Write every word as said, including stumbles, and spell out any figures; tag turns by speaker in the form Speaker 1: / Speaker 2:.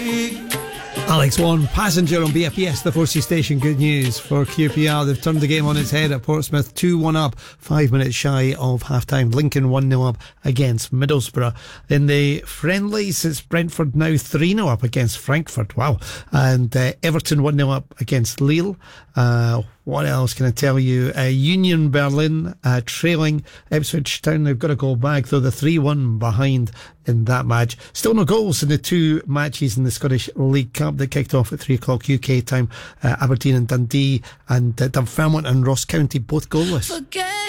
Speaker 1: Alex Vaughan, Passenger on B F P S, the Forsey station. Good news for Q P R. They've turned the game on its head at Portsmouth, two one up, five minutes shy of half-time. Lincoln one nil up against Middlesbrough. In the friendlies, it's Brentford now three nil up against Frankfurt. Wow. And uh, Everton one nil up against Lille. Uh, what else can I tell you? Uh, Union Berlin uh, trailing Ipswich Town. They've got to go back, though. The three one behind in that match. Still no goals in the two matches in the Scottish League Cup that kicked off at three o'clock U K time. Uh, Aberdeen and Dundee, and uh, Dunfermline and Ross County both goalless. Forget